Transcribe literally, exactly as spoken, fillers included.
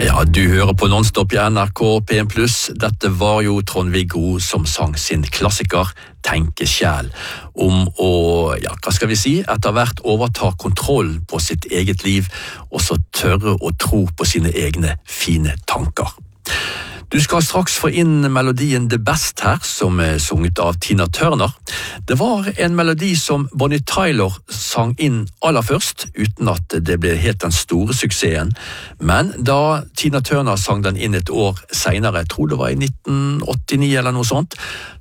Ja, du hører på Nonstop i N R K P en pluss. Dette var jo Trond-Viggo som sang sin klassiker Tenke sjæl, om å, ja, hva skal vi si, etter hvert overta kontroll på sitt eget liv, og så tørre å tro på sine egne fine tanker. Du skal straks få inn melodien The Best her, som er sunget av Tina Turner. Det var en melodi som Bonnie Tyler sang inn aller først, uten at det ble helt den store suksessen. Men da Tina Turner sang den inn et år senere, jeg tror det var i nitten åttini eller noe sånt,